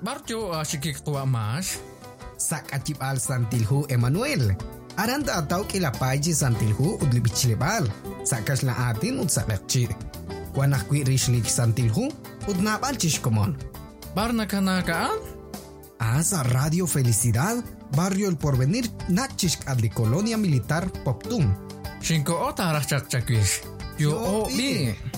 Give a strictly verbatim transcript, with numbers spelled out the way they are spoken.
Barjo asikik tua mas. Sak acip al santilhu Emmanuel. Aranda atau kilapay santilhu udlibichilebal. Sakas la atin ud sakakchi. Kuanak kwi rishlik santilhu ud nabal chishkomon. Barna kanakaan? Asa Radio Felicidad, Barrio El Porvenir, Nachishk adli Colonia Militar Poptum. Shinko o tarach chakchakwish. Yo o bi.